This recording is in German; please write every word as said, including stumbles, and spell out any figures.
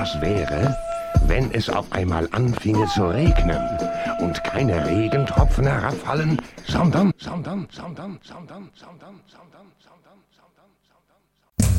Was wäre, wenn es auf einmal anfinge zu regnen und keine Regentropfen herabfallen, sondern, sondern, sondern, sondern, sondern, sondern, sondern, sondern.